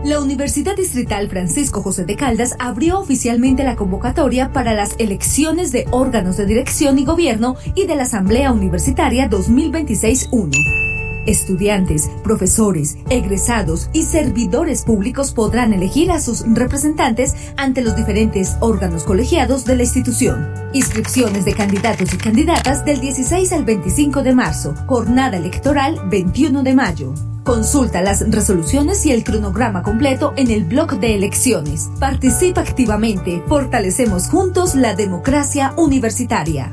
La Universidad Distrital Francisco José de Caldas abrió oficialmente la convocatoria para las elecciones de órganos de dirección y gobierno y de la Asamblea Universitaria 2026-1. Estudiantes, profesores, egresados y servidores públicos podrán elegir a sus representantes ante los diferentes órganos colegiados de la institución. Inscripciones de candidatos y candidatas del 16 al 25 de marzo. Jornada electoral 21 de mayo. Consulta las resoluciones y el cronograma completo en el blog de elecciones. Participa activamente. Fortalecemos juntos la democracia universitaria.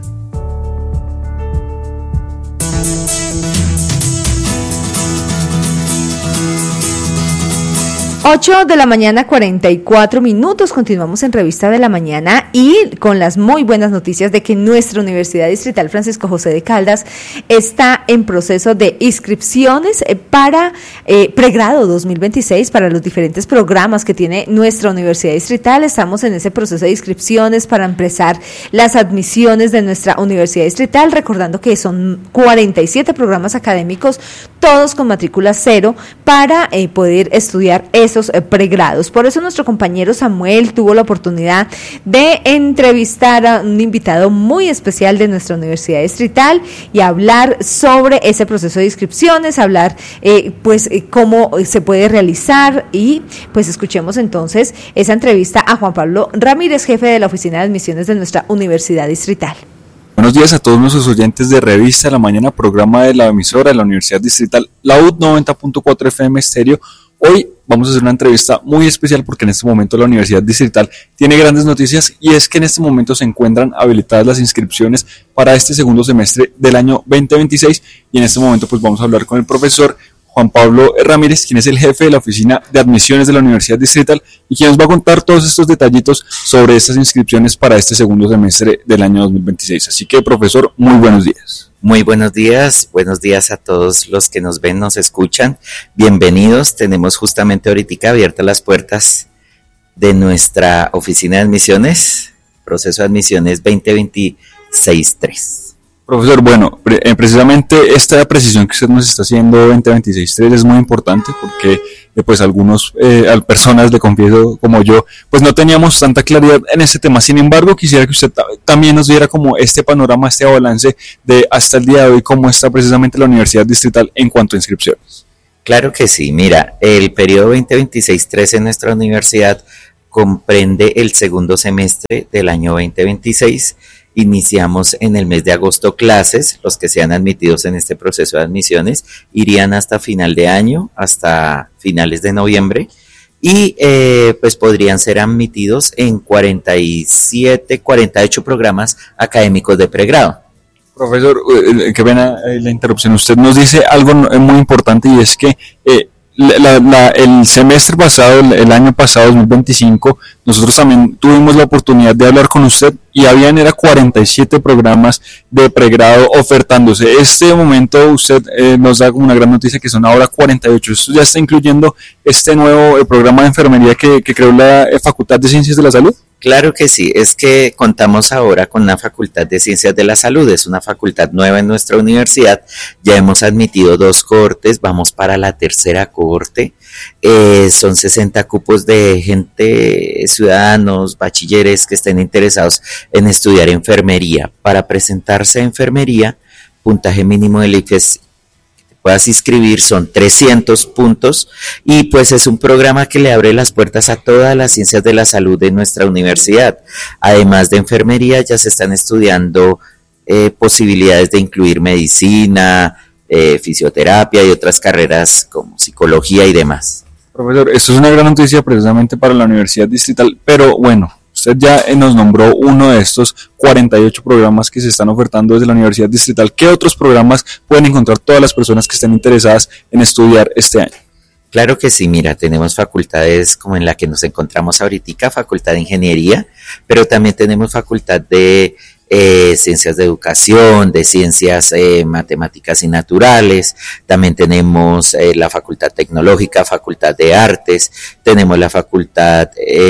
8 de la mañana, 44 minutos. Continuamos en Revista de la Mañana y con las muy buenas noticias de que nuestra Universidad Distrital Francisco José de Caldas está en proceso de inscripciones para pregrado 2026 para los diferentes programas que tiene nuestra Universidad Distrital. Estamos en ese proceso de inscripciones para empezar las admisiones de nuestra Universidad Distrital, recordando que son 47 programas académicos, todos con matrícula cero, para poder estudiar esos pregrados. Por eso nuestro compañero Samuel tuvo la oportunidad de entrevistar a un invitado muy especial de nuestra Universidad Distrital y hablar sobre ese proceso de inscripciones, hablar cómo se puede realizar y pues escuchemos entonces esa entrevista a Juan Pablo Ramírez, jefe de la Oficina de Admisiones de nuestra Universidad Distrital. Buenos días a todos nuestros oyentes de Revista de la Mañana, programa de la emisora de la Universidad Distrital, la UD 90.4 FM Estéreo. Hoy vamos a hacer una entrevista muy especial porque en este momento la Universidad Distrital tiene grandes noticias y es que en este momento se encuentran habilitadas las inscripciones para este segundo semestre del año 2026 y en este momento pues vamos a hablar con el profesor Juan Pablo Ramírez, quien es el jefe de la Oficina de Admisiones de la Universidad Distrital y quien nos va a contar todos estos detallitos sobre estas inscripciones para este segundo semestre del año 2026. Así que, profesor, muy buenos días. Muy buenos días a todos los que nos ven, nos escuchan. Bienvenidos, tenemos justamente ahorita abiertas las puertas de nuestra Oficina de Admisiones, proceso de admisiones 2026-3. Profesor, bueno, precisamente esta precisión que usted nos está haciendo 2026-3 es muy importante porque pues algunos personas, le confieso como yo, pues no teníamos tanta claridad en este tema. Sin embargo, quisiera que usted también nos diera como este panorama, este balance de hasta el día de hoy, cómo está precisamente la Universidad Distrital en cuanto a inscripciones. Claro que sí, mira, el periodo 2026-3 en nuestra universidad comprende el segundo semestre del año 2026. Iniciamos en el mes de agosto clases, los que sean admitidos en este proceso de admisiones irían hasta final de año, hasta finales de noviembre y pues podrían ser admitidos en 48 programas académicos de pregrado. Profesor, qué pena la interrupción, usted nos dice algo muy importante y es que el semestre pasado, el año pasado, 2025, nosotros también tuvimos la oportunidad de hablar con usted y habían 47 programas de pregrado ofertándose. Este momento usted nos da como una gran noticia que son ahora 48. Esto ya está incluyendo este nuevo programa de enfermería que creó la Facultad de Ciencias de la Salud. Claro que sí, es que contamos ahora con la Facultad de Ciencias de la Salud, es una facultad nueva en nuestra universidad, ya hemos admitido 2 cohortes, vamos para la tercera cohorte, son 60 cupos de gente, ciudadanos, bachilleres que estén interesados en estudiar enfermería. Para presentarse a enfermería, puntaje mínimo del ICFES puedas inscribir son 300 puntos y pues es un programa que le abre las puertas a todas las ciencias de la salud de nuestra universidad. Además de enfermería ya se están estudiando posibilidades de incluir medicina, fisioterapia y otras carreras como psicología y demás. Profesor, esto es una gran noticia precisamente para la Universidad Distrital, pero bueno, usted ya nos nombró uno de estos 48 programas que se están ofertando desde la Universidad Distrital. ¿Qué otros programas pueden encontrar todas las personas que estén interesadas en estudiar este año? Claro que sí, mira, tenemos facultades como en la que nos encontramos ahorita, Facultad de Ingeniería, pero también tenemos Facultad de Ciencias de Educación, de Ciencias Matemáticas y Naturales, también tenemos la Facultad Tecnológica, Facultad de Artes, tenemos la Facultad...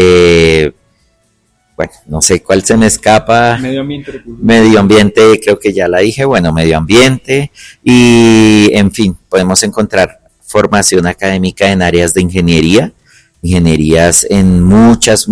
bueno, no sé cuál se me escapa. Medio ambiente, creo que ya la dije. Bueno, medio ambiente y, en fin, podemos encontrar formación académica en áreas de ingeniería, ingenierías en muchas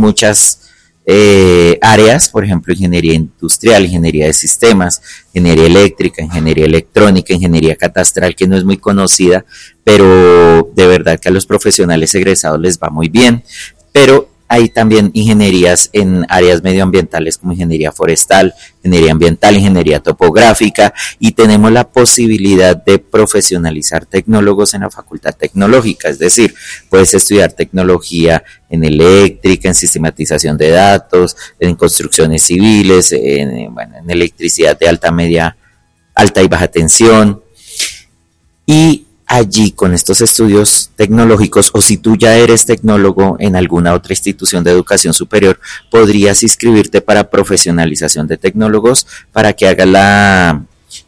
áreas, por ejemplo, ingeniería industrial, ingeniería de sistemas, ingeniería eléctrica, ingeniería electrónica, ingeniería catastral, que no es muy conocida, pero de verdad que a los profesionales egresados les va muy bien. Pero hay también ingenierías en áreas medioambientales como ingeniería forestal, ingeniería ambiental, ingeniería topográfica, y tenemos la posibilidad de profesionalizar tecnólogos en la facultad tecnológica, es decir, puedes estudiar tecnología en eléctrica, en sistematización de datos, en construcciones civiles, en electricidad de alta y baja tensión, y allí con estos estudios tecnológicos, o si tú ya eres tecnólogo en alguna otra institución de educación superior, podrías inscribirte para profesionalización de tecnólogos para que hagas la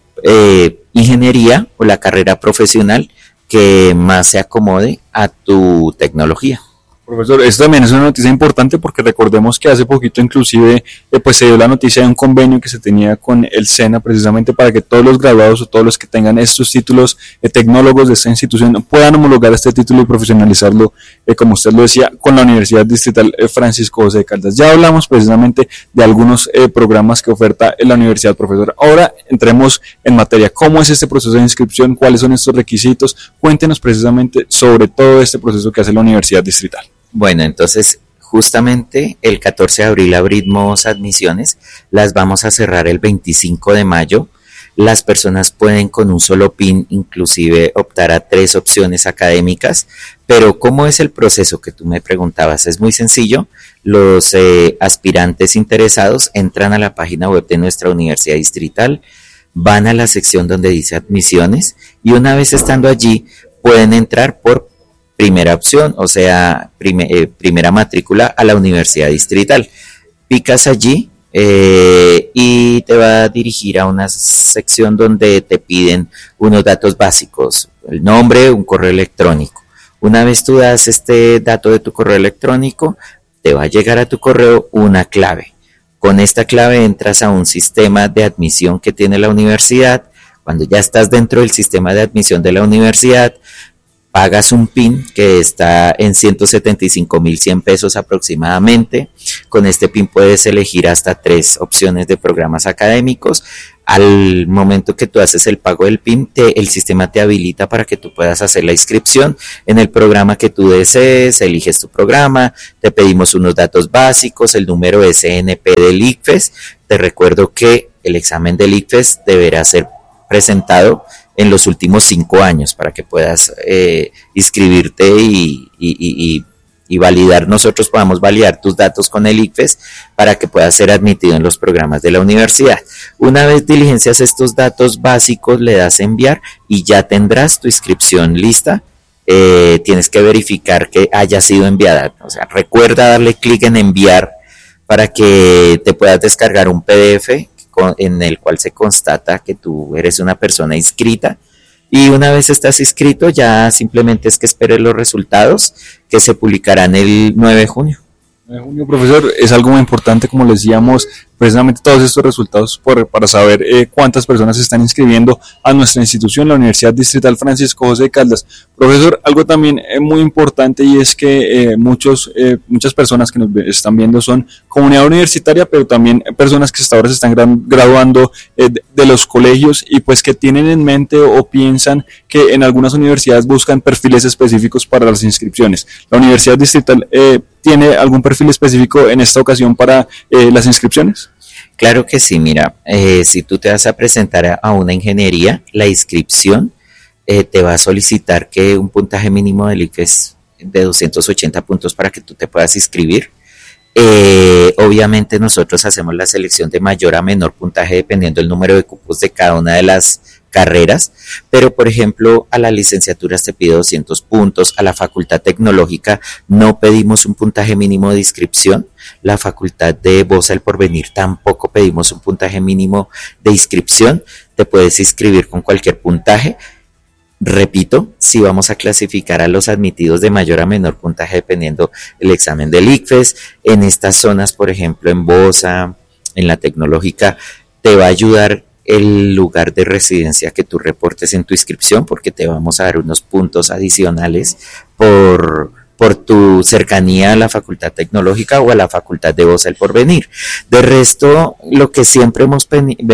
ingeniería o la carrera profesional que más se acomode a tu tecnología. Profesor, esto también es una noticia importante porque recordemos que hace poquito inclusive pues se dio la noticia de un convenio que se tenía con el SENA precisamente para que todos los graduados o todos los que tengan estos títulos tecnólogos de esta institución puedan homologar este título y profesionalizarlo, como usted lo decía, con la Universidad Distrital Francisco José de Caldas. Ya hablamos precisamente de algunos programas que oferta la universidad, profesor. Ahora entremos en materia. ¿Cómo es este proceso de inscripción? ¿Cuáles son estos requisitos? Cuéntenos precisamente sobre todo este proceso que hace la Universidad Distrital. Bueno, entonces justamente el 14 de abril abrimos admisiones, las vamos a cerrar el 25 de mayo. Las personas pueden con un solo PIN inclusive optar a 3 opciones académicas, pero ¿cómo es el proceso que tú me preguntabas? Es muy sencillo. Los aspirantes interesados entran a la página web de nuestra Universidad Distrital, van a la sección donde dice admisiones y una vez estando allí pueden entrar por primera opción, o sea, primera matrícula a la Universidad Distrital. Picas allí y te va a dirigir a una sección donde te piden unos datos básicos, el nombre, un correo electrónico. Una vez tú das este dato de tu correo electrónico, te va a llegar a tu correo una clave. Con esta clave entras a un sistema de admisión que tiene la universidad. Cuando ya estás dentro del sistema de admisión de la universidad, pagas un PIN que está en 175,100 pesos aproximadamente. Con este PIN puedes elegir hasta 3 opciones de programas académicos. Al momento que tú haces el pago del PIN, el sistema te habilita para que tú puedas hacer la inscripción en el programa que tú desees, eliges tu programa, te pedimos unos datos básicos, el número SNP del ICFES. Te recuerdo que el examen del ICFES deberá ser presentado en los últimos 5 años para que puedas inscribirte y validar, nosotros podamos validar tus datos con el ICFES para que puedas ser admitido en los programas de la universidad. Una vez diligencias estos datos básicos, le das a enviar y ya tendrás tu inscripción lista. Tienes que verificar que haya sido enviada, o sea, recuerda darle clic en enviar para que te puedas descargar un PDF en el cual se constata que tú eres una persona inscrita, y una vez estás inscrito ya simplemente es que esperes los resultados que se publicarán el 9 de junio. Profesor, es algo muy importante, como les decíamos, precisamente todos estos resultados para saber cuántas personas se están inscribiendo a nuestra institución, la Universidad Distrital Francisco José de Caldas. Profesor, algo también muy importante, y es que muchas personas que nos están viendo son comunidad universitaria, pero también personas que hasta ahora se están graduando de los colegios y pues que tienen en mente o piensan que en algunas universidades buscan perfiles específicos para las inscripciones. La Universidad Distrital ¿tiene algún perfil específico en esta ocasión para las inscripciones? Claro que sí, mira, si tú te vas a presentar a una ingeniería, la inscripción te va a solicitar que un puntaje mínimo del ICFES de 280 puntos para que tú te puedas inscribir. Obviamente nosotros hacemos la selección de mayor a menor puntaje dependiendo del número de cupos de cada una de las carreras, pero por ejemplo a las licenciaturas te pide 200 puntos, a la facultad tecnológica no pedimos un puntaje mínimo de inscripción, la facultad de Voz al Porvenir tampoco pedimos un puntaje mínimo de inscripción, te puedes inscribir con cualquier puntaje. Repito, si vamos a clasificar a los admitidos de mayor a menor puntaje dependiendo el examen del ICFES, en estas zonas, por ejemplo en Bosa, en la tecnológica, te va a ayudar el lugar de residencia que tú reportes en tu inscripción, porque te vamos a dar unos puntos adicionales por tu su cercanía a la Facultad Tecnológica o a la Facultad de Voz del Porvenir. De resto, lo que siempre hemos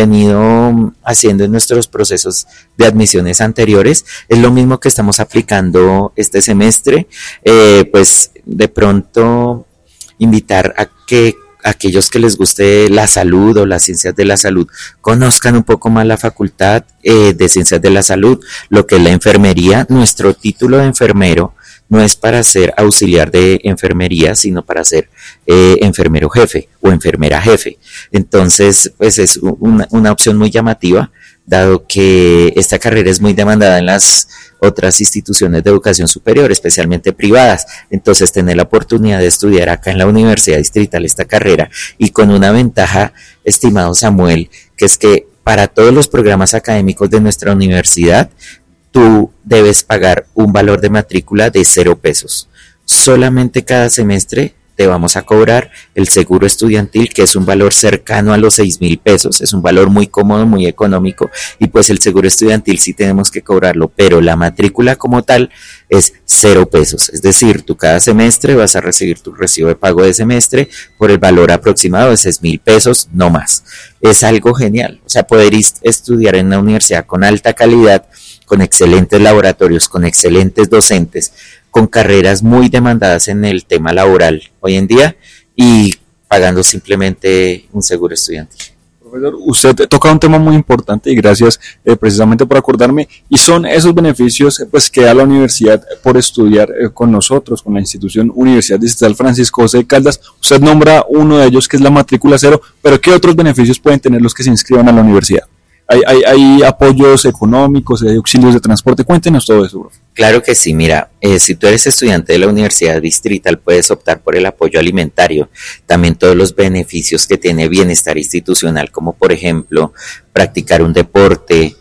venido haciendo en nuestros procesos de admisiones anteriores es lo mismo que estamos aplicando este semestre, pues de pronto invitar a que aquellos que les guste la salud o las ciencias de la salud conozcan un poco más la Facultad de Ciencias de la Salud, lo que es la enfermería. Nuestro título de enfermero no es para ser auxiliar de enfermería, sino para ser enfermero jefe o enfermera jefe. Entonces, pues es una opción muy llamativa, dado que esta carrera es muy demandada en las otras instituciones de educación superior, especialmente privadas. Entonces, tener la oportunidad de estudiar acá en la Universidad Distrital esta carrera, y con una ventaja, estimado Samuel, que es que para todos los programas académicos de nuestra universidad, tú debes pagar un valor de matrícula de 0 pesos. Solamente cada semestre te vamos a cobrar el seguro estudiantil, que es un valor cercano a los 6,000 pesos, es un valor muy cómodo, muy económico, y pues el seguro estudiantil sí tenemos que cobrarlo, pero la matrícula como tal es 0 pesos, es decir, tú cada semestre vas a recibir tu recibo de pago de semestre por el valor aproximado de 6,000 pesos, no más. Es algo genial, o sea, poder estudiar en una universidad con alta calidad, con excelentes laboratorios, con excelentes docentes, con carreras muy demandadas en el tema laboral hoy en día, y pagando simplemente un seguro estudiantil. Profesor, usted toca un tema muy importante y gracias precisamente por acordarme, y son esos beneficios pues que da la universidad por estudiar con nosotros, con la institución Universidad Distrital Francisco José de Caldas. Usted nombra uno de ellos, que es la matrícula 0, pero ¿qué otros beneficios pueden tener los que se inscriban a la universidad? ¿Hay apoyos económicos, hay auxilios de transporte? Cuéntenos todo eso, profe. Claro que sí, mira, si tú eres estudiante de la Universidad Distrital, puedes optar por el apoyo alimentario, también todos los beneficios que tiene bienestar institucional, como por ejemplo, practicar un deporte,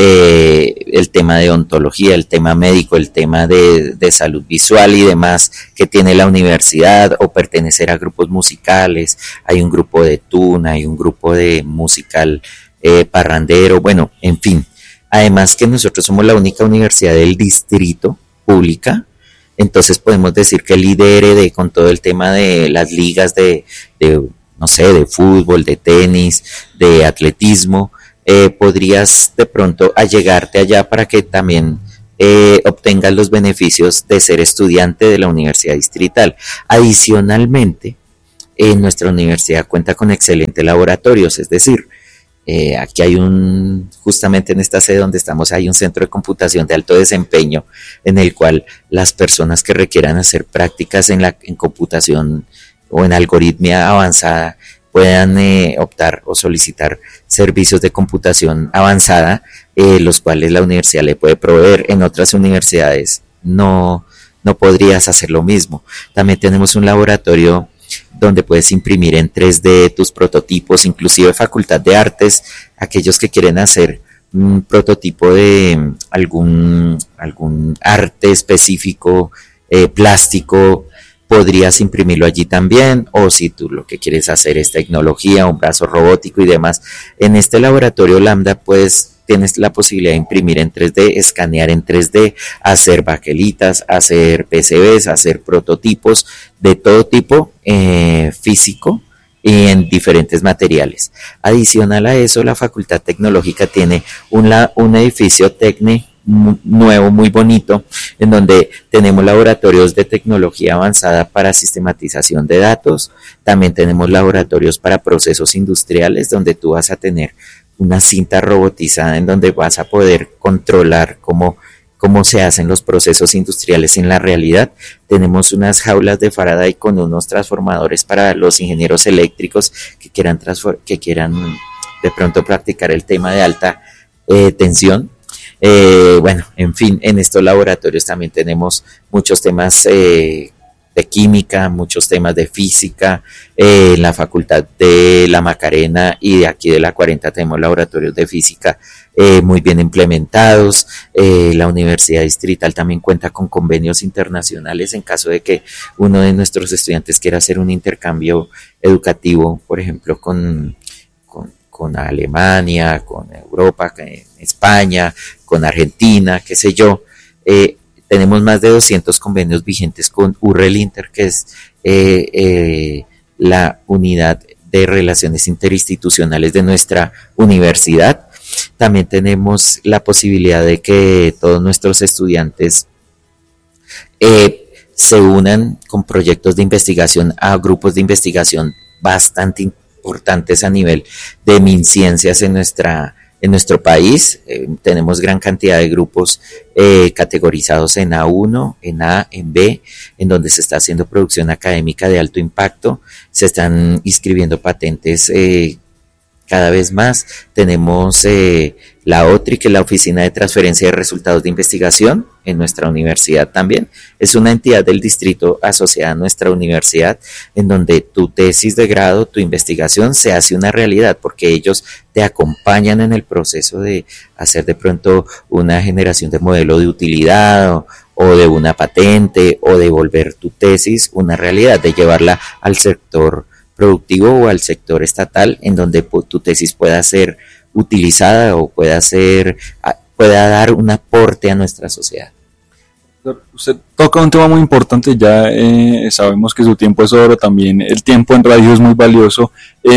el tema de odontología, el tema médico, el tema de salud visual y demás que tiene la universidad, o pertenecer a grupos musicales. Hay un grupo de tuna, hay un grupo de musical parrandero, bueno, en fin. Además que nosotros somos la única universidad del distrito pública, entonces podemos decir que el IDRD, con todo el tema de las ligas de no sé, de fútbol, de tenis, de atletismo, podrías de pronto allegarte allá para que también obtengas los beneficios de ser estudiante de la Universidad Distrital. Adicionalmente, nuestra universidad cuenta con excelentes laboratorios, es decir, aquí hay justamente en esta sede donde estamos, hay un centro de computación de alto desempeño, en el cual las personas que requieran hacer prácticas en computación o en algoritmia avanzada puedan optar o solicitar servicios de computación avanzada, los cuales la universidad le puede proveer. En otras universidades no podrías hacer lo mismo. También tenemos un laboratorio donde puedes imprimir en 3D tus prototipos, inclusive Facultad de Artes, aquellos que quieren hacer un prototipo de algún arte específico, plástico, podrías imprimirlo allí también, o si tú lo que quieres hacer es tecnología, un brazo robótico y demás, en este laboratorio Lambda pues tienes la posibilidad de imprimir en 3D, escanear en 3D, hacer baquelitas, hacer PCBs, hacer prototipos de todo tipo, físico y en diferentes materiales. Adicional a eso, la Facultad Tecnológica tiene un edificio nuevo, muy bonito, en donde tenemos laboratorios de tecnología avanzada para sistematización de datos. También tenemos laboratorios para procesos industriales, donde tú vas a tener una cinta robotizada en donde vas a poder controlar cómo se hacen los procesos industriales en la realidad. Tenemos unas jaulas de Faraday con unos transformadores para los ingenieros eléctricos que quieran de pronto practicar el tema de alta tensión. Bueno, en fin, en estos laboratorios también tenemos muchos temas de química, muchos temas de física. En la Facultad de la Macarena y de aquí de la 40 tenemos laboratorios de física muy bien implementados. La Universidad Distrital también cuenta con convenios internacionales en caso de que uno de nuestros estudiantes quiera hacer un intercambio educativo, por ejemplo, con Alemania, con Europa, con España, con Argentina, qué sé yo. tenemos más de 200 convenios vigentes con URREL Inter, que es la unidad de relaciones interinstitucionales de nuestra universidad. También tenemos la posibilidad de que todos nuestros estudiantes se unan con proyectos de investigación a grupos de investigación bastante importantes a nivel de MinCiencias en nuestro país. Tenemos gran cantidad de grupos categorizados en A1, en A, en B, en donde se está haciendo producción académica de alto impacto, se están inscribiendo patentes cada vez más. Tenemos la OTRI, que es la Oficina de Transferencia de Resultados de Investigación en nuestra universidad también. Es una entidad del distrito asociada a nuestra universidad, en donde tu tesis de grado, tu investigación se hace una realidad, porque ellos te acompañan en el proceso de hacer de pronto una generación de modelo de utilidad o de una patente, o de volver tu tesis una realidad, de llevarla al sector productivo o al sector estatal, en donde tu tesis pueda ser utilizada o pueda dar un aporte a nuestra sociedad. Usted toca un tema muy importante, ya sabemos que su tiempo es oro, también el tiempo en radio es muy valioso.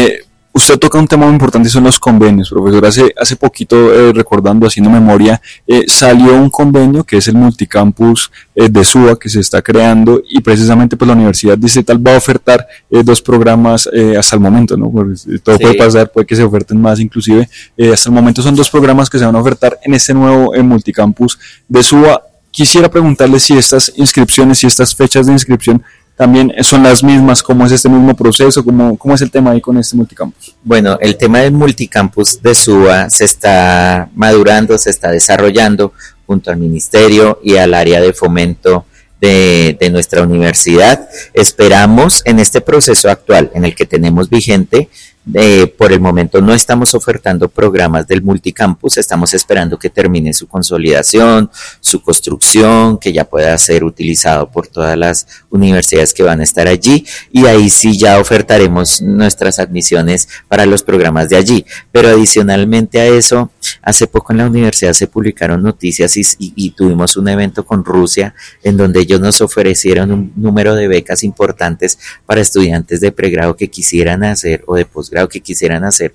Usted toca un tema muy importante, son los convenios, profesor. Hace poquito, recordando, haciendo memoria, salió un convenio que es el multicampus de SUA, que se está creando, y precisamente pues la Universidad Distrital va a ofertar 2 programas hasta el momento, ¿no? Pues, todo puede pasar, puede que se oferten más inclusive. Hasta el momento son 2 programas que se van a ofertar en este nuevo multicampus de SUA. Quisiera preguntarle si estas inscripciones, si estas fechas de inscripción también son las mismas, cómo es este mismo proceso, cómo es el tema ahí con este multicampus. Bueno, el tema del multicampus de SUA se está madurando, se está desarrollando junto al ministerio y al área de fomento de nuestra universidad. Esperamos en este proceso actual en el que tenemos vigente, por el momento no estamos ofertando programas del multicampus, estamos esperando que termine su consolidación, su construcción, que ya pueda ser utilizado por todas las universidades que van a estar allí, y ahí sí ya ofertaremos nuestras admisiones para los programas de allí. Pero adicionalmente a eso, hace poco en la universidad se publicaron noticias y tuvimos un evento con Rusia en donde ellos nos ofrecieron un número de becas importantes para estudiantes de pregrado que quisieran hacer, o de posgrado que quisieran hacer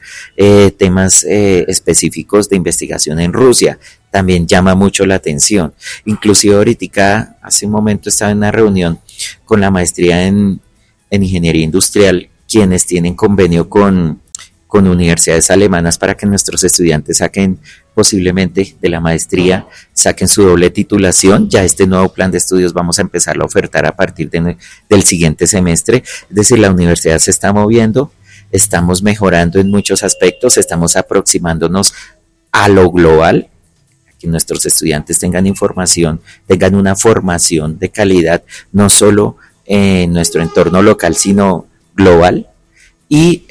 temas específicos de investigación en Rusia. También llama mucho la atención. Inclusive ahorita, hace un momento estaba en una reunión con la maestría en ingeniería industrial, quienes tienen convenio con universidades alemanas para que nuestros estudiantes saquen, posiblemente de la maestría, saquen su doble titulación. Ya este nuevo plan de estudios vamos a empezar a ofertar a partir del siguiente semestre. Es decir, la universidad se está moviendo, estamos mejorando en muchos aspectos, estamos aproximándonos a lo global, que nuestros estudiantes tengan información, tengan una formación de calidad, no solo en nuestro entorno local, sino global. Y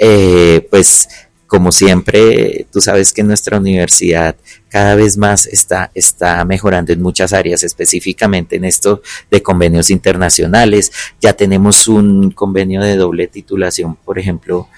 pues como siempre, tú sabes que nuestra universidad cada vez más está mejorando en muchas áreas, específicamente en esto de convenios internacionales. Ya tenemos un convenio de doble titulación, por ejemplo,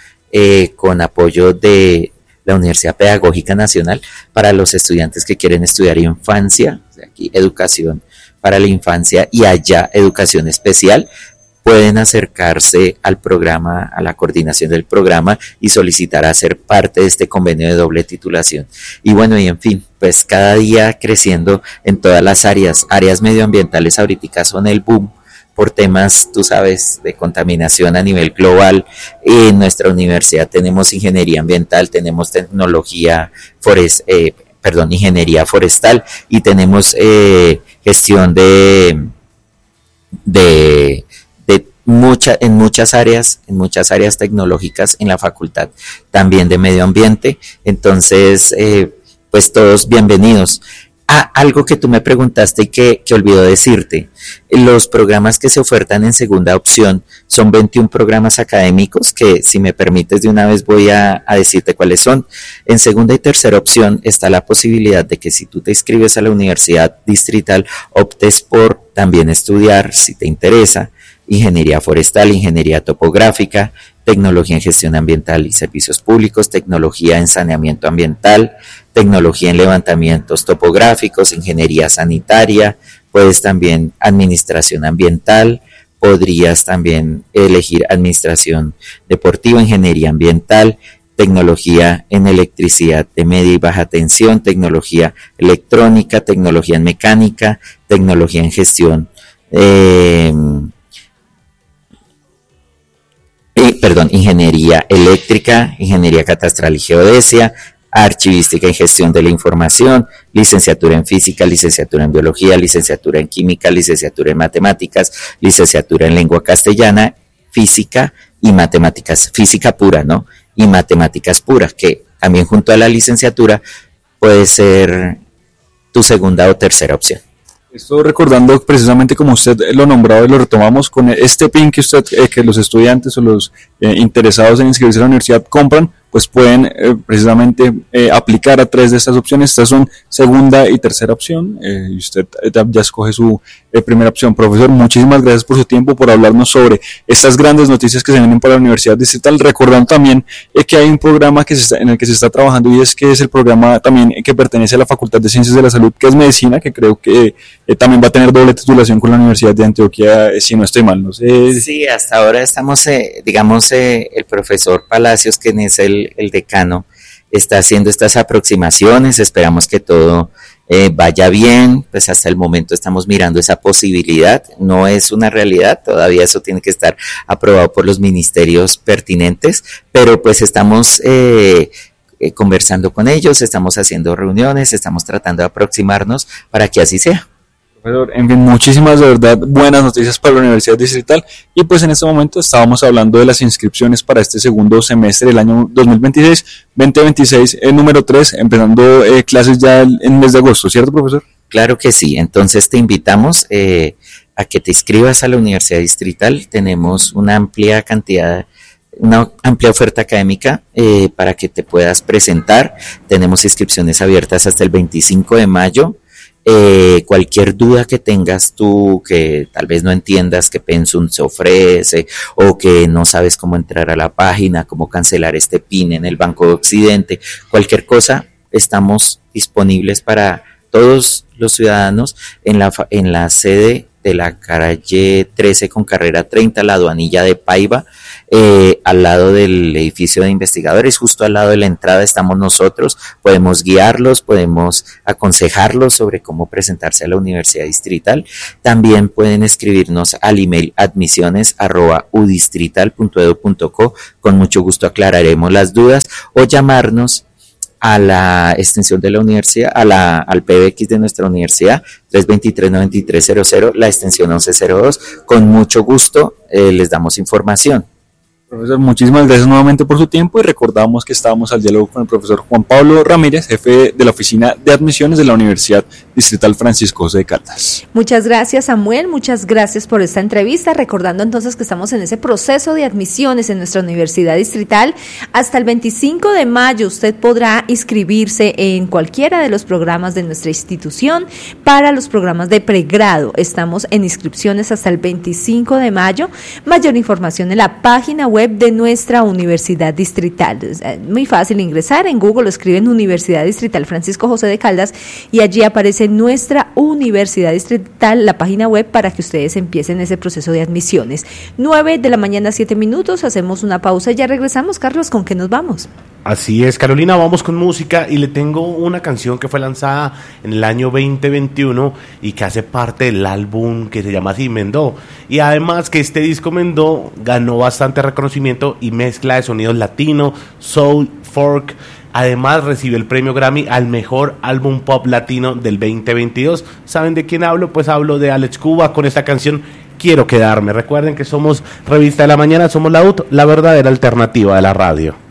con apoyo de la Universidad Pedagógica Nacional para los estudiantes que quieren estudiar infancia, o sea, aquí educación para la infancia y allá educación especial. Pueden acercarse al programa, a la coordinación del programa y solicitar a ser parte de este convenio de doble titulación. Y bueno, y en fin, pues cada día creciendo en todas las áreas medioambientales ahorita son el boom por temas, tú sabes, de contaminación a nivel global. En nuestra universidad tenemos ingeniería ambiental, tenemos ingeniería forestal y tenemos gestión en muchas áreas tecnológicas en la facultad, también de medio ambiente. Entonces, pues todos bienvenidos. Algo que tú me preguntaste y que olvidó decirte, los programas que se ofertan en segunda opción son 21 programas académicos que, si me permites, de una vez voy a decirte cuáles son. En segunda y tercera opción está la posibilidad de que si tú te inscribes a la Universidad Distrital, optes por también estudiar, si te interesa, ingeniería forestal, ingeniería topográfica, tecnología en gestión ambiental y servicios públicos, tecnología en saneamiento ambiental, tecnología en levantamientos topográficos, ingeniería sanitaria, puedes también administración ambiental, podrías también elegir administración deportiva, ingeniería ambiental, tecnología en electricidad de media y baja tensión, tecnología electrónica, tecnología en mecánica, tecnología en gestión, ingeniería eléctrica, ingeniería catastral y geodesia, archivística y gestión de la información, licenciatura en física, licenciatura en biología, licenciatura en química, licenciatura en matemáticas, licenciatura en lengua castellana, física y matemáticas, física pura, ¿no? Y matemáticas puras, que también junto a la licenciatura puede ser tu segunda o tercera opción. Esto recordando precisamente como usted lo nombraba y lo retomamos con este PIN que que los estudiantes o los interesados en inscribirse a la universidad compran, pues pueden precisamente aplicar a 3 de estas opciones. Estas son segunda y tercera opción, y usted ya escoge su primera opción. Profesor, muchísimas gracias por su tiempo, por hablarnos sobre estas grandes noticias que se vienen para la Universidad Distrital, recordando también que hay un programa en el que se está trabajando, y es el programa también que pertenece a la Facultad de Ciencias de la Salud, que es Medicina, que creo que también va a tener doble titulación con la Universidad de Antioquia, si no estoy mal, no sé. Sí, hasta ahora estamos, el profesor Palacios, quien es el decano, está haciendo estas aproximaciones, esperamos que todo vaya bien, pues hasta el momento estamos mirando esa posibilidad, no es una realidad, todavía eso tiene que estar aprobado por los ministerios pertinentes, pero pues estamos conversando con ellos, estamos haciendo reuniones, estamos tratando de aproximarnos para que así sea. Profesor, en fin, muchísimas de verdad buenas noticias para la Universidad Distrital, y pues en este momento estábamos hablando de las inscripciones para este segundo semestre del año 2026, número 3, empezando clases ya en el mes de agosto, ¿cierto, profesor? Claro que sí, entonces te invitamos a que te inscribas a la Universidad Distrital, tenemos una amplia oferta académica para que te puedas presentar, tenemos inscripciones abiertas hasta el 25 de mayo, cualquier duda que tengas tú, que tal vez no entiendas qué Pensum se ofrece o que no sabes cómo entrar a la página, cómo cancelar este PIN en el Banco de Occidente, cualquier cosa, estamos disponibles para todos los ciudadanos en la sede de la calle 13 con carrera 30, la aduanilla de Paiva, al lado del edificio de investigadores, justo al lado de la entrada estamos nosotros, podemos guiarlos, podemos aconsejarlos sobre cómo presentarse a la Universidad Distrital, también pueden escribirnos al email admisiones@udistrital.edu.co, con mucho gusto aclararemos las dudas, o llamarnos a la extensión de la universidad, al PBX de nuestra universidad, 323-9300, la extensión 1102, con mucho gusto les damos información. Profesor, muchísimas gracias nuevamente por su tiempo, y recordamos que estábamos al diálogo con el profesor Juan Pablo Ramírez, jefe de la Oficina de Admisiones de la Universidad Distrital Francisco José de Caldas. Muchas gracias, Samuel, muchas gracias por esta entrevista, recordando entonces que estamos en ese proceso de admisiones en nuestra Universidad Distrital. Hasta el 25 de mayo usted podrá inscribirse en cualquiera de los programas de nuestra institución. Para los programas de pregrado estamos en inscripciones hasta el 25 de mayo. Mayor información en la página web de nuestra Universidad Distrital. Es muy fácil ingresar, en Google escriben Universidad Distrital Francisco José de Caldas y allí aparece nuestra Universidad Distrital, la página web, para que ustedes empiecen ese proceso de admisiones. 9:07 a.m, hacemos una pausa y ya regresamos. Carlos, ¿con qué nos vamos? Así es, Carolina, vamos con música y le tengo una canción que fue lanzada en el año 2021 y que hace parte del álbum que se llama así, Mendó, y además que este disco Mendó ganó bastante reconocimiento y mezcla de sonidos latino, soul, folk. Además recibió el premio Grammy al mejor álbum pop latino del 2022. ¿Saben de quién hablo? Pues hablo de Alex Cuba con esta canción Quiero Quedarme. Recuerden que somos Revista de la Mañana, somos la UT, la verdadera alternativa de la radio.